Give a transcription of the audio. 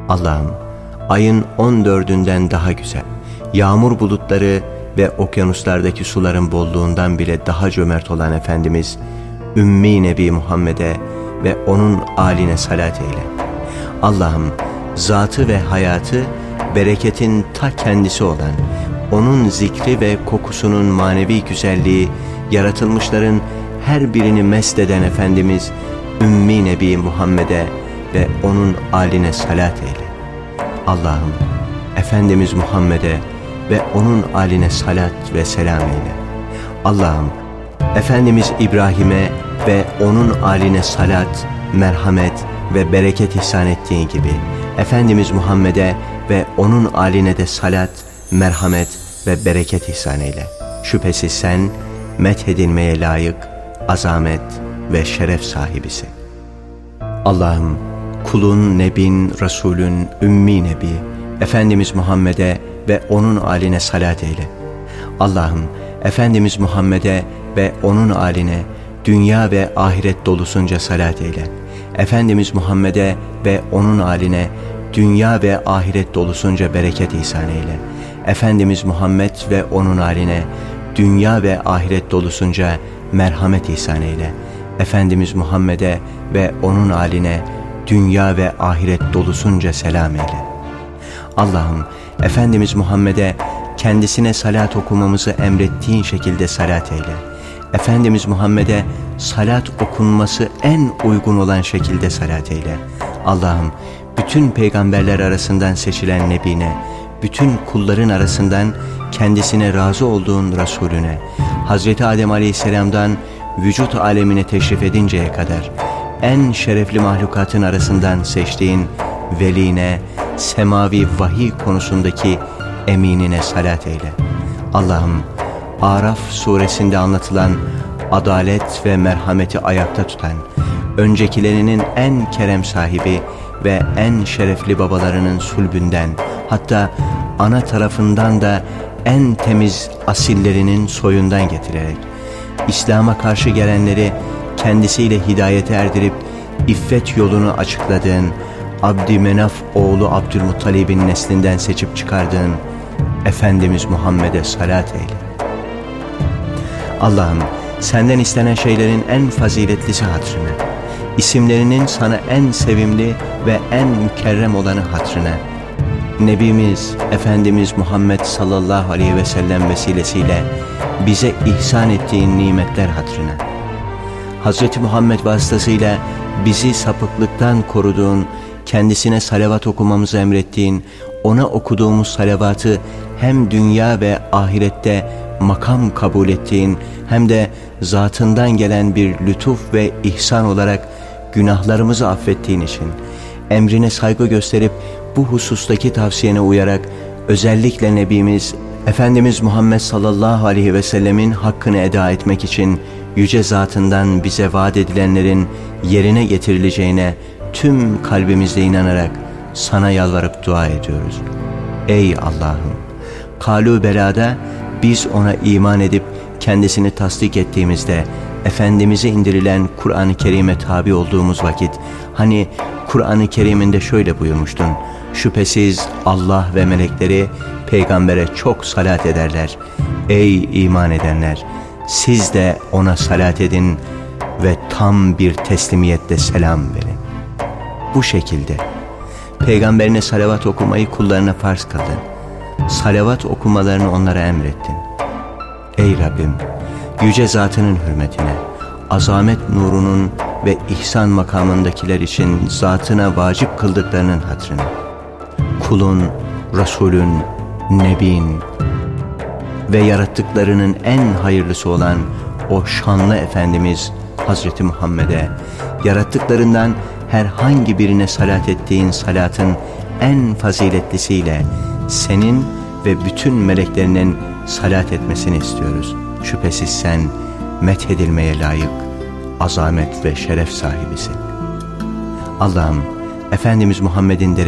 Allah'ım, ayın 14'ünden daha güzel, yağmur bulutları ve okyanuslardaki suların bolluğundan bile daha cömert olan Efendimiz Ümmi Nebi Muhammed'e ve onun âline salat eyle. Allah'ım, zatı ve hayatı bereketin ta kendisi olan, onun zikri ve kokusunun manevi güzelliği yaratılmışların her birini mest eden Efendimiz Ümmi Nebi Muhammed'e ve onun âline salat eyle. Allah'ım, Efendimiz Muhammed'e ve onun âline salat ve selam eyle. Allah'ım, Efendimiz İbrahim'e ve onun âline salat, merhamet ve bereket ihsan ettiğin gibi Efendimiz Muhammed'e ve onun âline de salat, merhamet ve bereket ihsan eyle. Şüphesiz sen methedilmeye layık, azamet ve şeref sahibisin. Allah'ım, kulun, nebin, Resulün, Ümmi Nebi, Efendimiz Muhammed'e ve onun âline salat eyle. Allah'ım, Efendimiz Muhammed'e ve onun âline dünya ve ahiret dolusunca salat eyle. Efendimiz Muhammed'e ve onun âline dünya ve ahiret dolusunca bereket ihsan eyle. Efendimiz Muhammed ve onun âline dünya ve ahiret dolusunca merhamet ihsan eyle. Efendimiz Muhammed'e ve onun âline dünya ve ahiret dolusunca selam eyle. Allah'ım, Efendimiz Muhammed'e kendisine salat okumamızı emrettiğin şekilde salat eyle. Efendimiz Muhammed'e salat okunması en uygun olan şekilde salat eyle. Allah'ım, bütün peygamberler arasından seçilen Nebine, bütün kulların arasından kendisine razı olduğun Resulüne, Hazreti Adem Aleyhisselam'dan vücut alemine teşrif edinceye kadar en şerefli mahlukatın arasından seçtiğin veline, semavi vahiy konusundaki eminine salat eyle. Allah'ım, Araf suresinde anlatılan adalet ve merhameti ayakta tutan, öncekilerinin en kerem sahibi ve en şerefli babalarının sulbünden, hatta ana tarafından da en temiz asillerinin soyundan getirerek, İslam'a karşı gelenleri kendisiyle hidayete erdirip iffet yolunu açıkladığın, Abdümenaf oğlu Abdülmuttalib'in neslinden seçip çıkardığın Efendimiz Muhammed'e salat eyle. Allah'ım, senden istenen şeylerin en faziletlisi hatırına, isimlerinin sana en sevimli ve en mükerrem olanı hatırına, Nebimiz Efendimiz Muhammed sallallahu aleyhi ve sellem vesilesiyle bize ihsan ettiğin nimetler hatırına, Hz. Muhammed vasıtasıyla bizi sapıklıktan koruduğun, kendisine salavat okumamızı emrettiğin, ona okuduğumuz salavatı hem dünya ve ahirette makam kabul ettiğin, hem de zatından gelen bir lütuf ve ihsan olarak günahlarımızı affettiğin için, emrine saygı gösterip bu husustaki tavsiyene uyarak özellikle Nebimiz Efendimiz Muhammed sallallahu aleyhi ve sellemin hakkını eda etmek için yüce zatından bize vaat edilenlerin yerine getirileceğine tüm kalbimizle inanarak sana yalvarıp dua ediyoruz. Ey Allah'ım, Kalu Bela'da biz ona iman edip kendisini tasdik ettiğimizde Efendimiz'e indirilen Kur'an-ı Kerim'e tabi olduğumuz vakit, hani Kur'an-ı Kerim'inde şöyle buyurmuştun: şüphesiz Allah ve melekleri peygambere çok salat ederler. Ey iman edenler, siz de ona salat edin ve tam bir teslimiyetle selam verin. Bu şekilde peygamberine salavat okumayı kullarına farz kıldın. Salavat okumalarını onlara emrettin. Ey Rabbim, yüce zatının hürmetine, azamet nurunun ve ihsan makamındakiler için zatına vacip kıldıklarının hatırına, kulun, Resulün, Nebin ve yarattıklarının en hayırlısı olan o şanlı Efendimiz Hazreti Muhammed'e, yarattıklarından herhangi birine salat ettiğin salatın en faziletlisiyle senin ve bütün meleklerinin salat etmesini istiyoruz. Şüphesiz sen methedilmeye layık, azamet ve şeref sahibisin. Allah'ım, Efendimiz Muhammed'in